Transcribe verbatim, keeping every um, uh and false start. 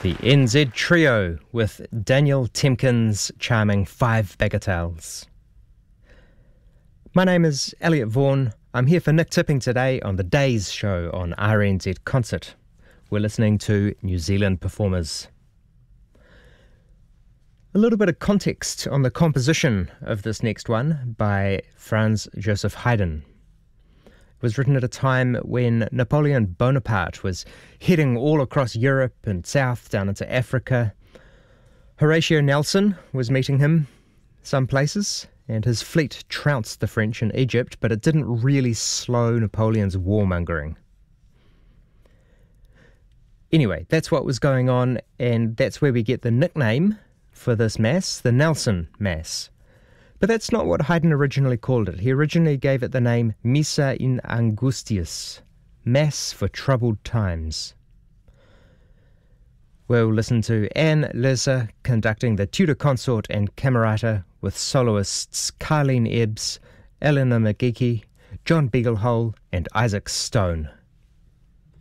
The N Z Trio with Daniel Temkin's charming Five Bagatelles. My name is Elliot Vaughan. I'm here for Nick Tipping today on the Days show on R N Z Concert. We're listening to New Zealand performers. A little bit of context on the composition of this next one by Franz Joseph Haydn. It was written at a time when Napoleon Bonaparte was heading all across Europe and south down into Africa. Horatio Nelson was meeting him some places, and his fleet trounced the French in Egypt, but it didn't really slow Napoleon's warmongering. Anyway, that's what was going on, and that's where we get the nickname for this Mass, the Nelson Mass. But that's not what Haydn originally called it. He originally gave it the name Missa in Angustias, Mass for Troubled Times. We'll listen to Anne Lerser conducting the Tudor Consort and Camerata with soloists Carleen Ebbs, Eleanor McGeechy, John Beaglehole and Isaac Stone.